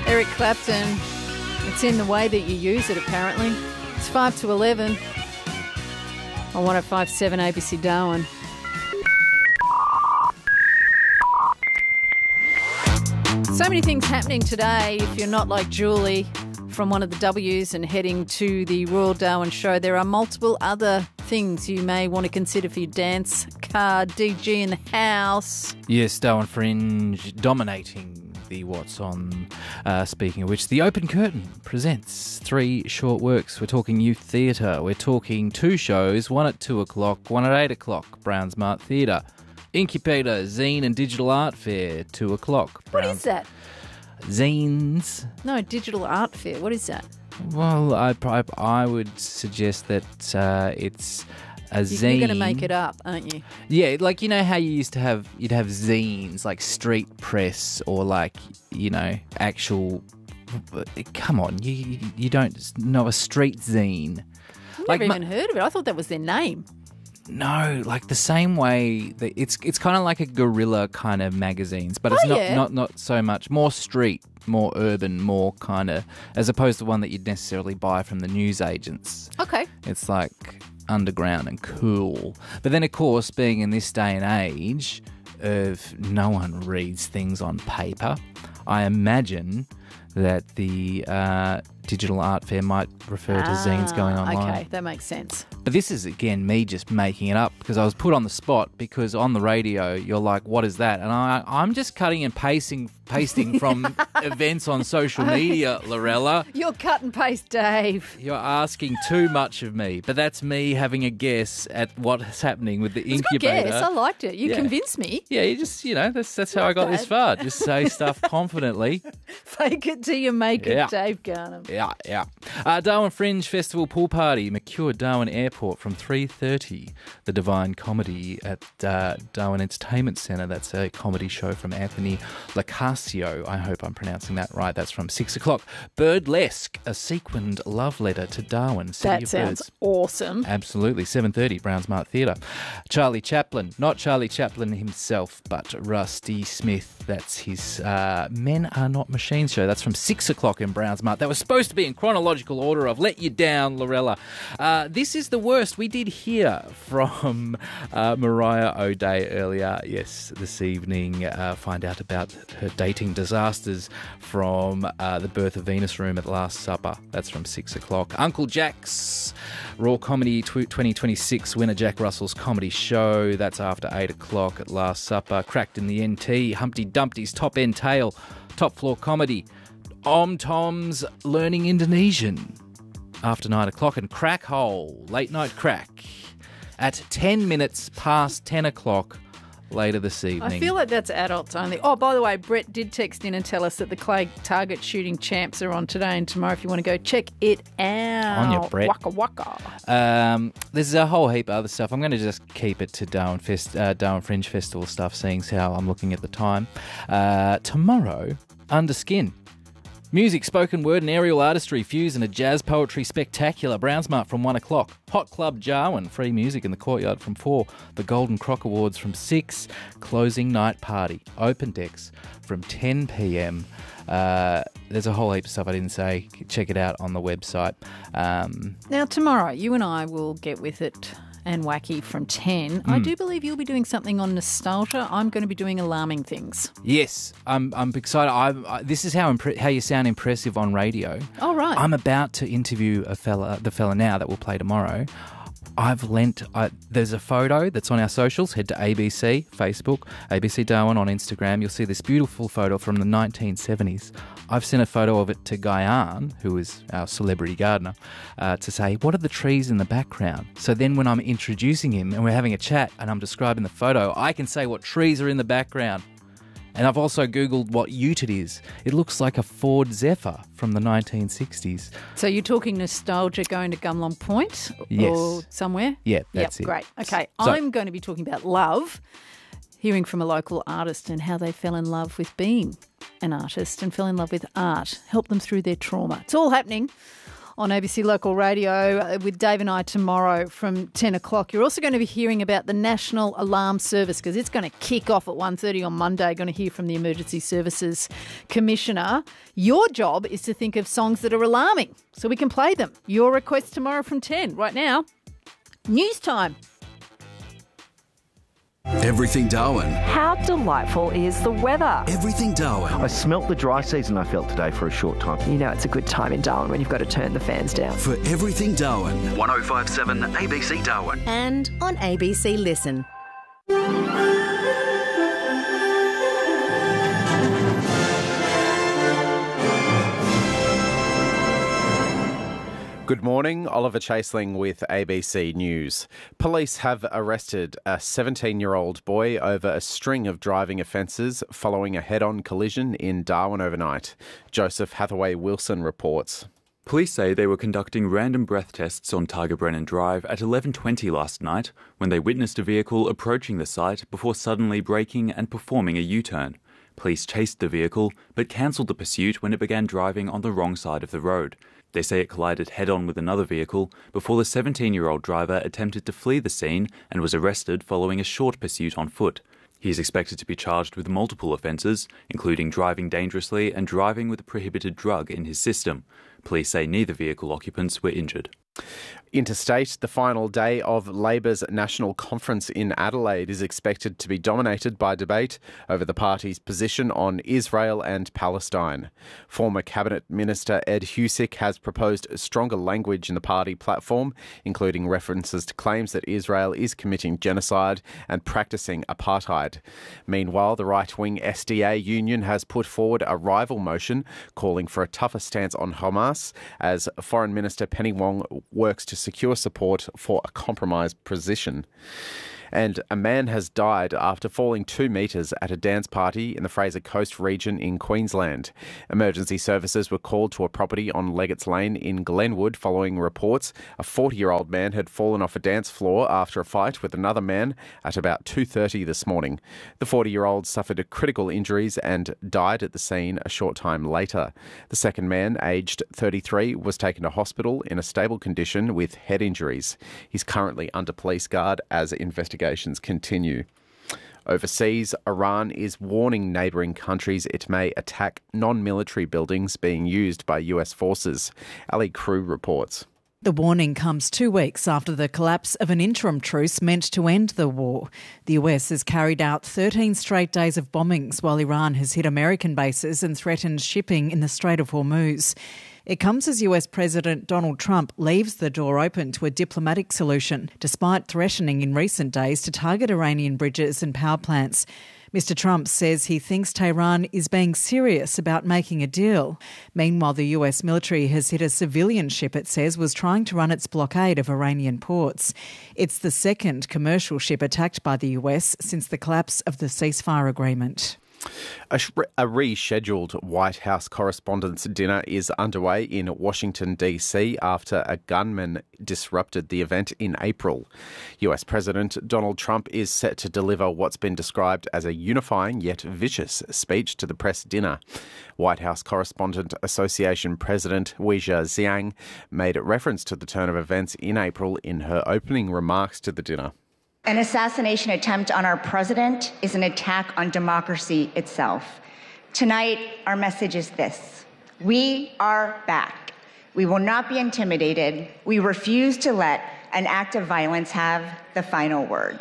Eric Clapton. It's in the way that you use it, apparently. It's 5 to 11 on 105.7 ABC Darwin. So many things happening today. If you're not like Julie from one of the W's and heading to the Royal Darwin Show, there are multiple other things you may want to consider for your dance card. DG in the house. Yes, Darwin Fringe dominating the What's On. Speaking of which, The Open Curtain presents 3 short works. We're talking youth theatre. We're talking 2 shows, one at 2 o'clock, one at 8 o'clock, Brown Smart Theatre. Incubator, Zine and Digital Art Fair, 2 o'clock. What is that? Zines. No, Digital Art Fair. What is that? Well, I would suggest that it's a zine. You're going to make it up, aren't you? Yeah, like, you know how you'd have zines, like street press or like, you know, actual... Come on, you don't know a street zine. I've never even heard of it. I thought that was their name. No, like the same way that it's kind of like a guerrilla kind of magazines, but it's not so much more street, more urban, more kind of, as opposed to one that you'd necessarily buy from the newsagents. Okay. It's like underground and cool. But then, of course, being in this day and age of no one reads things on paper, I imagine that the Digital Art Fair might refer to zines going online. Okay, that makes sense. But this is, again, me just making it up because I was put on the spot because on the radio you're like, what is that? And I'm just cutting and pasting from events on social media, Lorella. You're cut and paste, Dave. You're asking too much of me. But that's me having a guess at what's happening with the incubator. It's a good guess. I liked it. You convinced me. Yeah, you just, that's how I got this far. Just say stuff confidently. Fake it till you make it, Dave Garnham. Yeah. Darwin Fringe Festival Pool Party, McCure Darwin Airport from 3:30. The Divine Comedy at Darwin Entertainment Centre. That's a comedy show from Anthony Lacasio. I hope I'm pronouncing that right. That's from 6 o'clock. Birdlesque, a sequined love letter to Darwin. City that sounds Birds. Awesome. Absolutely. 7:30, Brown Smart Theatre. Charlie Chaplin, not Charlie Chaplin himself, but Rusty Smith. That's his Men Are Not Machines show. That's from 6 o'clock in Brown Smart. That was supposed to be in chronological order. I've let you down, Lorella. This is the worst. We did hear from Mariah O'Day earlier, yes, this evening. Find out about her dating disasters from the Birth of Venus room at Last Supper. That's from 6 o'clock. Uncle Jack's Raw Comedy 2026 winner Jack Russell's comedy show. That's after 8 o'clock at Last Supper. Cracked in the NT. Humpty Dumpty's Top End Tale. Top Floor Comedy. Om Tom's Learning Indonesian after 9 o'clock, and Crack Hole, Late Night Crack at 10 minutes past 10 o'clock later this evening. I feel like that's adults only. Oh, by the way, Brett did text in and tell us that the Clay Target Shooting Champs are on today and tomorrow if you want to go check it out. On your Brett. Waka waka. There's a whole heap of other stuff. I'm going to just keep it to Darwin Fringe Festival stuff, seeing as how I'm looking at the time. Tomorrow, Under Skin. Music, spoken word and aerial artistry fuse in a jazz poetry spectacular. Brown Smart from 1 o'clock. Hot Club Jarwin, free music in the courtyard from 4. The Golden Croc Awards from 6. Closing night party. Open decks from 10 p.m. There's a whole heap of stuff I didn't say. Check it out on the website. Now, tomorrow, you and I will get with it and wacky from 10. I do believe you'll be doing something on nostalgia. I'm going to be doing alarming things. Yes, I'm excited. This is how you sound impressive on radio. Oh, right. I'm about to interview the fella now that will play tomorrow. There's a photo that's on our socials. Head to ABC, Facebook, ABC Darwin on Instagram. You'll see this beautiful photo from the 1970s. I've sent a photo of it to Guyan, who is our celebrity gardener, to say, what are the trees in the background? So then when I'm introducing him and we're having a chat and I'm describing the photo, I can say what trees are in the background. And I've also Googled what ute it is. It looks like a Ford Zephyr from the 1960s. So you're talking nostalgia going to Gumlong Point Yes. or somewhere? Yeah, that's it. Great. Okay, So, I'm going to be talking about love, hearing from a local artist and how they fell in love with being an artist and fell in love with art, help them through their trauma. It's all happening on ABC Local Radio with Dave and I tomorrow from 10 o'clock. You're also going to be hearing about the National Alarm Service because it's going to kick off at 1:30 on Monday. Going to hear from the Emergency Services Commissioner. Your job is to think of songs that are alarming so we can play them. Your request tomorrow from 10. Right now, news time. Everything Darwin. How delightful is the weather? Everything Darwin. I smelt the dry season I felt today for a short time. You know it's a good time in Darwin when you've got to turn the fans down. For Everything Darwin. 1057 ABC Darwin. And on ABC Listen. Good morning, Oliver Chaseling with ABC News. Police have arrested a 17-year-old boy over a string of driving offences following a head-on collision in Darwin overnight. Joseph Hathaway-Wilson reports. Police say they were conducting random breath tests on Tiger Brennan Drive at 11:20 last night when they witnessed a vehicle approaching the site before suddenly braking and performing a U-turn. Police chased the vehicle but cancelled the pursuit when it began driving on the wrong side of the road. They say it collided head-on with another vehicle before the 17-year-old driver attempted to flee the scene and was arrested following a short pursuit on foot. He is expected to be charged with multiple offences, including driving dangerously and driving with a prohibited drug in his system. Police say neither vehicle occupants were injured. Interstate, the final day of Labor's National Conference in Adelaide is expected to be dominated by debate over the party's position on Israel and Palestine. Former Cabinet Minister Ed Husic has proposed stronger language in the party platform, including references to claims that Israel is committing genocide and practicing apartheid. Meanwhile, the right-wing SDA union has put forward a rival motion calling for a tougher stance on Hamas as Foreign Minister Penny Wong works to secure support for a compromised position. And a man has died after falling 2 metres at a dance party in the Fraser Coast region in Queensland. Emergency services were called to a property on Leggett's Lane in Glenwood following reports a 40-year-old man had fallen off a dance floor after a fight with another man at about 2:30 this morning. The 40-year-old suffered critical injuries and died at the scene a short time later. The second man, aged 33, was taken to hospital in a stable condition with head injuries. He's currently under police guard as investigations continue. Overseas, Iran is warning neighbouring countries it may attack non-military buildings being used by US forces. Ali Crew reports. The warning comes 2 weeks after the collapse of an interim truce meant to end the war. The US has carried out 13 straight days of bombings while Iran has hit American bases and threatened shipping in the Strait of Hormuz. It comes as US President Donald Trump leaves the door open to a diplomatic solution, despite threatening in recent days to target Iranian bridges and power plants. Mr. Trump says he thinks Tehran is being serious about making a deal. Meanwhile, the US military has hit a civilian ship it says was trying to run its blockade of Iranian ports. It's the second commercial ship attacked by the US since the collapse of the ceasefire agreement. A rescheduled White House Correspondents' Dinner is underway in Washington, D.C. after a gunman disrupted the event in April. US President Donald Trump is set to deliver what's been described as a unifying yet vicious speech to the press dinner. White House Correspondent Association President Weijia Zhang made reference to the turn of events in April in her opening remarks to the dinner. An assassination attempt on our president is an attack on democracy itself. Tonight, our message is this: we are back. We will not be intimidated. We refuse to let an act of violence have the final word.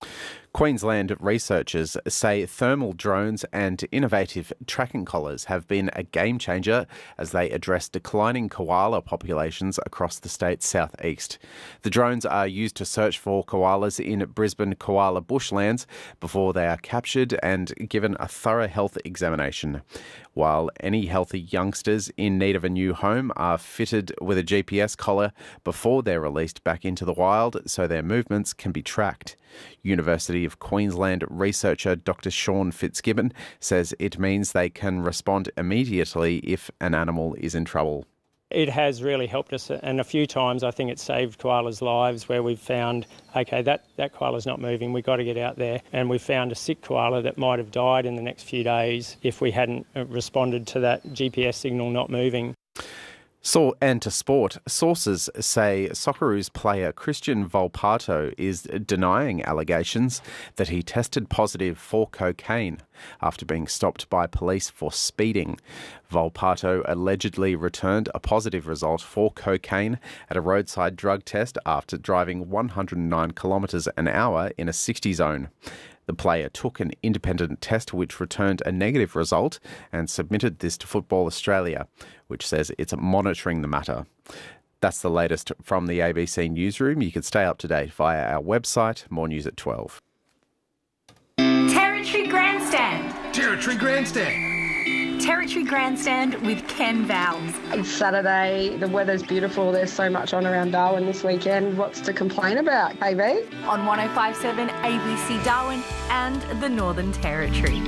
Queensland researchers say thermal drones and innovative tracking collars have been a game changer as they address declining koala populations across the state's southeast. The drones are used to search for koalas in Brisbane koala bushlands before they are captured and given a thorough health examination, while any healthy youngsters in need of a new home are fitted with a GPS collar before they're released back into the wild so their movements can be tracked. University of Queensland researcher Dr. Sean Fitzgibbon says it means they can respond immediately if an animal is in trouble. It has really helped us, and a few times I think it's saved koalas' lives where we've found, OK, that koala's not moving, we've got to get out there. And we found a sick koala that might have died in the next few days if we hadn't responded to that GPS signal not moving. And to sport, sources say Socceroos player Christian Volpato is denying allegations that he tested positive for cocaine after being stopped by police for speeding. Volpato allegedly returned a positive result for cocaine at a roadside drug test after driving 109 kilometres an hour in a 60 zone. The player took an independent test which returned a negative result and submitted this to Football Australia, which says it's monitoring the matter. That's the latest from the ABC Newsroom. You can stay up to date via our website, More News at 12. Territory Grandstand. Territory Grandstand. Territory Grandstand with Ken Vowles. It's Saturday, the weather's beautiful, there's so much on around Darwin this weekend. What's to complain about, KB? On 105.7 ABC Darwin and the Northern Territory.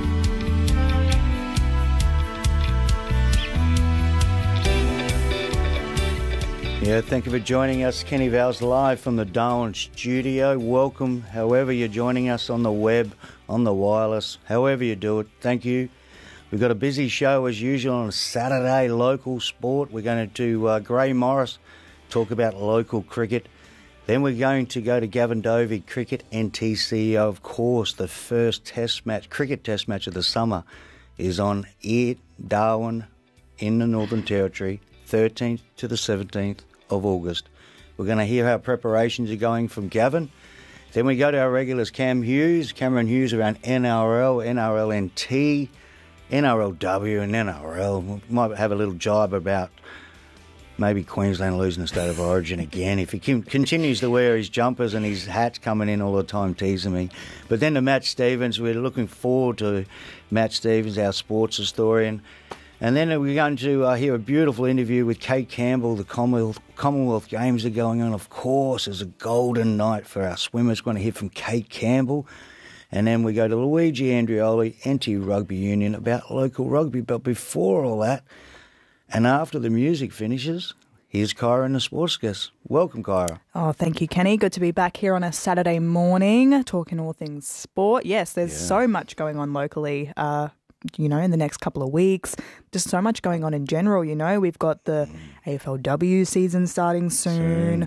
Yeah, thank you for joining us. Kenny Vowles live from the Darwin studio. Welcome, however you're joining us on the web, on the wireless, however you do it. Thank you. We've got a busy show as usual on a Saturday, local sport. We're going to do Gray Morris, talk about local cricket. Then we're going to go to Gavin Dovey, Cricket NTC. Of course, the first cricket test match of the summer is on here, Darwin, in the Northern Territory, 13th to the 17th of August. We're going to hear how preparations are going from Gavin. Then we go to our regulars, Cameron Hughes around NRL, NRLNT, NRLW and NRL. We might have a little jibe about maybe Queensland losing the State of Origin again. If he continues to wear his jumpers and his hats coming in all the time teasing me. But then to Matt Stevens, we're looking forward to Matt Stevens, our sports historian. And then we're going to hear a beautiful interview with Kate Campbell. The Commonwealth Games are going on. Of course, it's a golden night for our swimmers. We're going to hear from Kate Campbell. And then we go to Luigi Andrioli, NT Rugby Union, about local rugby. But before all that, and after the music finishes, here's Kyra and the sports guest. Welcome, Kyra. Oh, thank you, Kenny. Good to be back here on a Saturday morning, talking all things sport. Yes, there's so much going on locally, in the next couple of weeks. Just so much going on in general, We've got the AFLW season starting soon.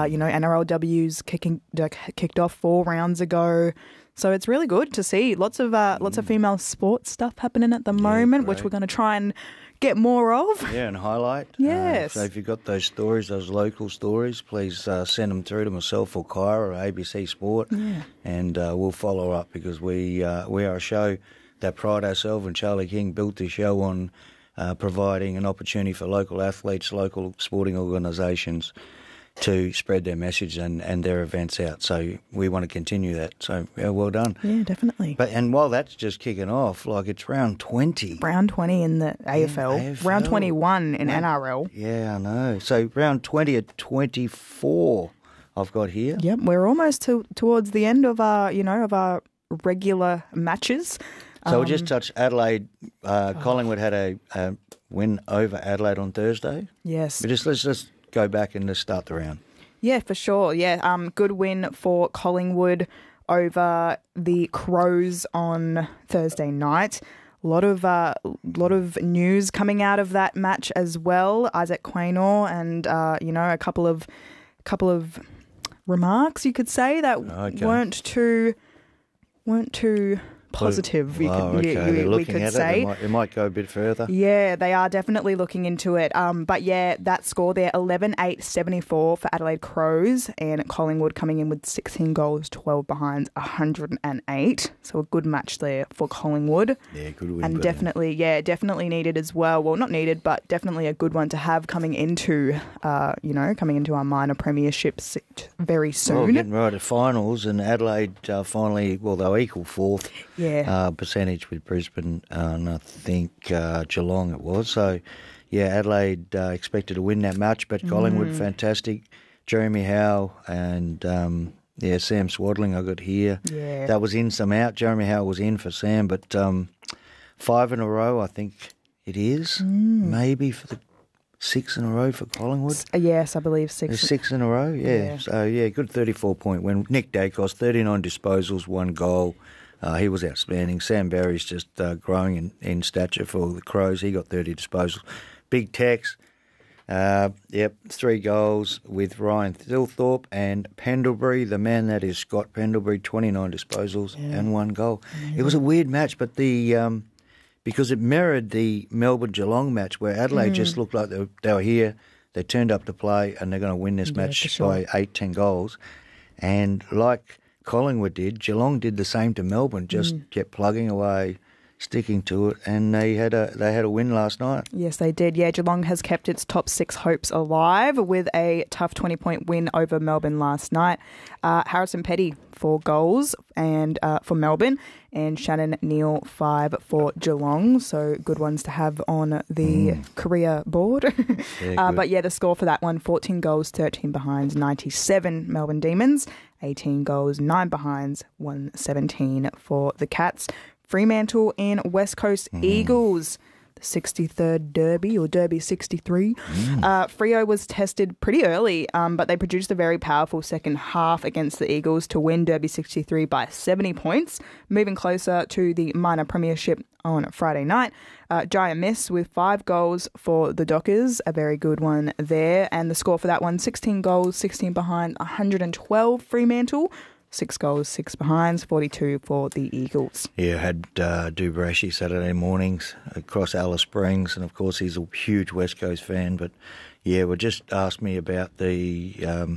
NRLW's kicked off 4 rounds ago. So it's really good to see lots of female sports stuff happening at the moment, which we're going to try and get more of. Yeah, and highlight. Yes. So if you've got those stories, those local stories, please send them through to myself or Kyra or ABC Sport, and we'll follow up because we are a show that pride ourselves, and Charlie King built this show on providing an opportunity for local athletes, local sporting organisations to spread their message and their events out. So we want to continue that. So well done. Yeah, definitely. And while that's just kicking off, it's round 20. Round 20 in the AFL. Round 21 in NRL. Yeah, I know. So round 20 at 24 I've got here. Yep, we're almost towards the end of our regular matches. So we'll just touch Adelaide. Collingwood had a win over Adelaide on Thursday. Yes. But let's just go back and let's start the round. Yeah, for sure. Yeah, good win for Collingwood over the Crows on Thursday night. A lot of news coming out of that match as well. Isaac Quaynor and a couple of remarks you could say that weren't too positive, we could say. It might go a bit further. Yeah, they are definitely looking into it. But yeah, that score there, 11-8-74 for Adelaide Crows, and Collingwood coming in with 16 goals, 12 behinds, 108. So a good match there for Collingwood. Yeah, good win. And definitely needed as well. Well, not needed, but definitely a good one to have coming into our minor premierships very soon. Well, getting right at finals, and Adelaide finally, they'll equal fourth. Yeah. Percentage with Brisbane, and I think Geelong it was. So, yeah, Adelaide expected to win that match, but Collingwood, fantastic. Jeremy Howe and, Sam Swaddling I got here. Yeah. That was in, some out. Jeremy Howe was in for Sam, but 5 in a row, I think it is. Maybe for the 6 in a row for Collingwood. Yes, I believe 6. 6 in a row, yeah. So, yeah, good 34-point win. Nick Dacos, 39 disposals, 1 goal. He was outstanding. Sam Barry's just growing in stature for the Crows. He got 30 disposals. Big Tex, Yep, 3 goals with Ryan Thilthorpe and Pendlebury, the man that is Scott Pendlebury, 29 disposals and 1 goal. It was a weird match, but because it mirrored the Melbourne-Geelong match where Adelaide just looked like they were here, they turned up to play and they're going to win this match by 8-10 goals. And like Collingwood did, Geelong did the same to Melbourne, just kept plugging away, sticking to it, and they had a win last night. Yes, they did. Yeah, Geelong has kept its top 6 hopes alive with a tough 20-point win over Melbourne last night. Harrison Petty, 4 goals and for Melbourne, and Shannon Neal, 5 for Geelong. So good ones to have on the career board. But yeah, the score for that one, 14 goals, 13 behinds, 97 Melbourne Demons, 18 goals, 9 behinds, 117 for the Cats. Fremantle and West Coast Eagles, the 63rd Derby or Derby 63. Freo was tested pretty early, but they produced a very powerful second half against the Eagles to win Derby 63 by 70 points, moving closer to the minor premiership on Friday night. Jaya Miss with 5 goals for the Dockers, a very good one there. And the score for that one, 16 goals, 16 behind, 112 Fremantle. 6 goals, 6 behinds, 42 for the Eagles. Yeah, had Dubrashi Saturday mornings across Alice Springs, and of course he's a huge West Coast fan. But yeah, well, just asked me about the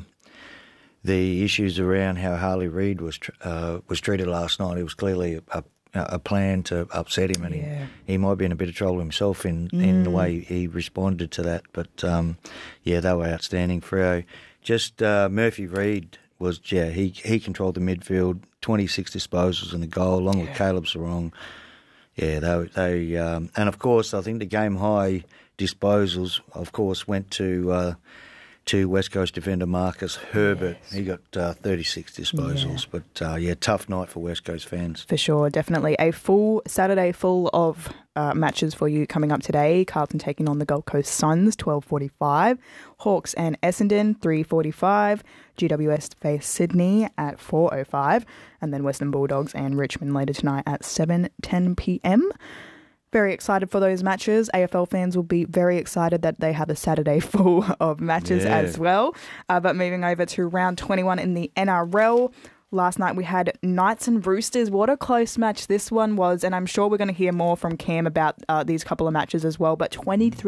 issues around how Harley Reid was treated last night. It was clearly a plan to upset him, and he might be in a bit of trouble himself in the way he responded to that. But yeah, they were outstanding. Freo, just Murphy Reid. He controlled the midfield, 26 disposals and a goal, along with Caleb Sarong. Yeah, they and of course I think the game high disposals, of course, went to West Coast defender Marcus Herbert. He got 36 disposals, but tough night for West Coast fans. For sure, definitely. A full Saturday full of matches for you coming up today. Carlton taking on the Gold Coast Suns, 12:45. Hawks and Essendon, 3:45. GWS face Sydney at 4:05. And then Western Bulldogs and Richmond later tonight at 7:10 p.m. Very excited for those matches. AFL fans will be very excited that they have a Saturday full of matches as well. But moving over to round 21 in the NRL. Last night we had Knights and Roosters. What a close match this one was, and I'm sure we're going to hear more from Cam about these couple of matches as well. But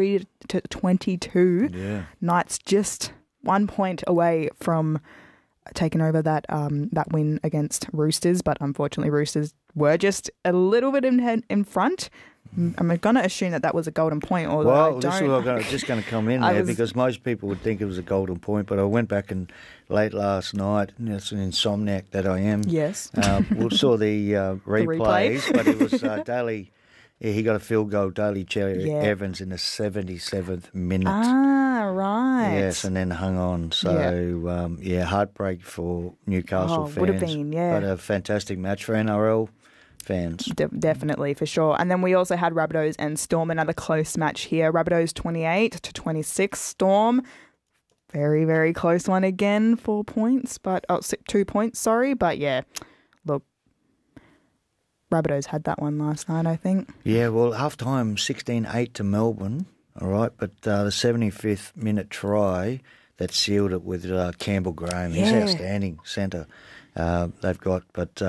23-22, Knights just 1 point away from taking over that win against Roosters. But unfortunately, Roosters were just a little bit in front. I'm going to assume that was a golden point. Or this is what I'm just going to come in there because most people would think it was a golden point, but I went back and late last night, it's an insomniac that I am. Yes. We saw the replays, but it was Daly. Yeah, he got a field goal, Daly Cherry Evans, in the 77th minute. Ah, right. Yes, and then hung on. So, heartbreak for Newcastle fans. Would have been, But a fantastic match for NRL fans. Definitely, for sure. And then we also had Rabbitohs and Storm, another close match here. Rabbitohs 28-26. Storm, very, very close one again, 4 points, but 2 points, sorry. But yeah, look, Rabbitohs had that one last night, I think. Yeah, well, half-time 16-8 to Melbourne, all right, but the 75th minute try that sealed it with Campbell Graham. He's outstanding centre they've got, but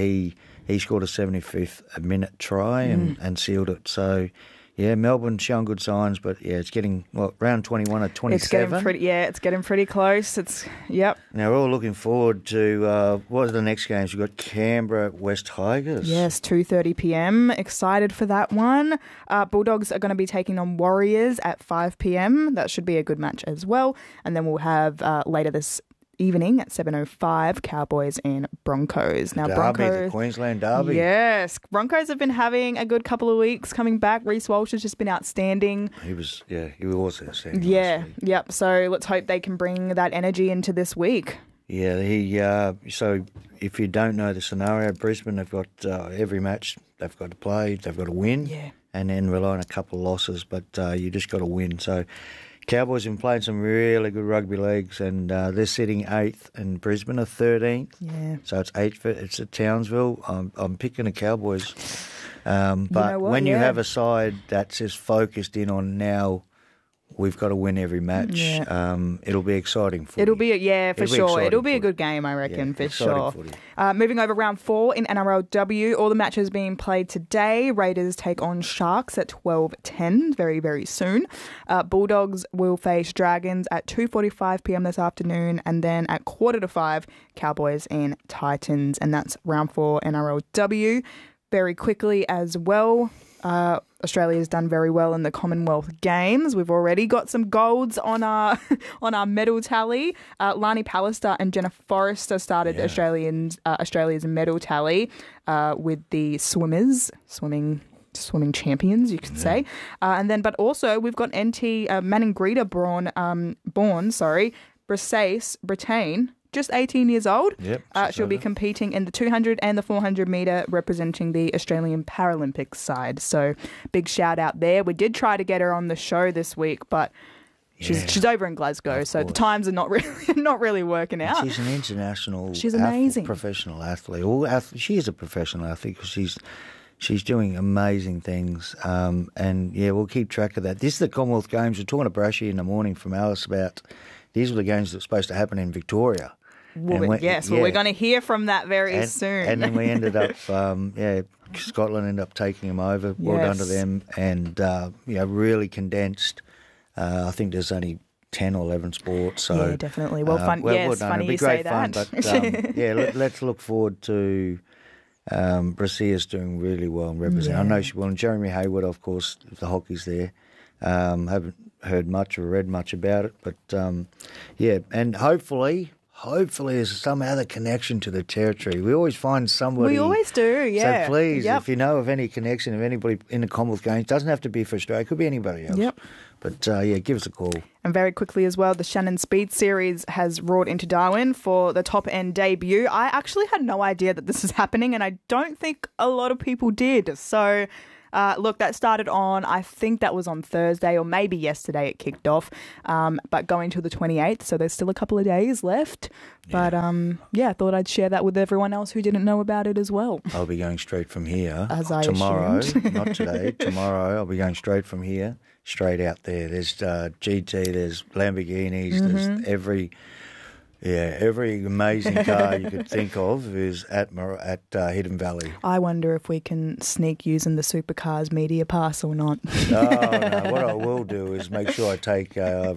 he scored a 75th minute try and sealed it. So, yeah, Melbourne showing good signs, but it's getting round 21 at 27. It's getting pretty close. Now we're all looking forward to what are the next games? We've got Canberra, West Tigers. Yes, 2:30 p.m. Excited for that one. Bulldogs are going to be taking on Warriors at 5 p.m. That should be a good match as well. And then we'll have later this evening at 7:05, Cowboys and Broncos. Now, the Queensland Derby. Yes, Broncos have been having a good couple of weeks coming back. Reece Walsh has just been outstanding. He was outstanding. Yep. So let's hope they can bring that energy into this week. Yeah, so if you don't know the scenario, Brisbane have got every match they've got to play, they've got to win, and then rely on a couple of losses, but you just got to win. So Cowboys have been playing some really good rugby leagues, and they're sitting 8th, and Brisbane are 13th. Yeah. So it's 8th. It's at Townsville. I'm picking the Cowboys. But when you have a side that's just focused in on now we've got to win every match. Yeah. It'll be exciting footy. It'll be, for sure. It'll be footy. a good game, I reckon, for sure. Footy. Moving over round 4 in NRLW, all the matches being played today. Raiders take on Sharks at 12:10, very, very soon. Bulldogs will face Dragons at 2:45 p.m. this afternoon, and then at 4:45, Cowboys and Titans, and that's round 4 NRLW. Very quickly as well, Australia's done very well in the Commonwealth Games. We've already got some golds on our medal tally. Lani Pallister and Jenna Forrester started Australia's medal tally with the swimming champions, you could say. But also we've got Maningrida Britain, just 18 years old. Yep, she'll be competing in the 200 and the 400 metre representing the Australian Paralympics side. So big shout out there. We did try to get her on the show this week, but she's over in Glasgow, so the times are not really working out. She's an international amazing professional athlete. She is a professional athlete because she's doing amazing things. We'll keep track of that. This is the Commonwealth Games. We're talking to Brashy in the morning from Alice about these were the games that were supposed to happen in Victoria. We're going to hear from that very soon. And then we ended up, Scotland ended up taking them over. Well done to them. And, really condensed. I think there's only 10 or 11 sports. So, yeah, definitely. Well, fun. It's funny you say that. But, let's look forward to Brassia's doing really well and representing. I know she will. And Jeremy Hayward, of course, if the hockey's there. Haven't heard much or read much about it. But, and hopefully there's some other connection to the territory. We always find somebody. We always do, yeah. So please, if you know of any connection of anybody in the Commonwealth Games, it doesn't have to be for Australia. It could be anybody else. Yep. But, give us a call. And very quickly as well, the Shannon Speed Series has roared into Darwin for the top-end debut. I actually had no idea that this is happening, and I don't think a lot of people did. So... that started on, I think that was on Thursday or maybe yesterday it kicked off, but going to the 28th, so there's still a couple of days left. But, I thought I'd share that with everyone else who didn't know about it as well. I'll be going straight from here. As I tomorrow, assumed. Not today, tomorrow I'll be going straight from here, straight out there. There's GT, there's Lamborghinis, there's every amazing car you could think of is at Hidden Valley. I wonder if we can sneak using the Supercars media pass or not. No. What I will do is make sure I take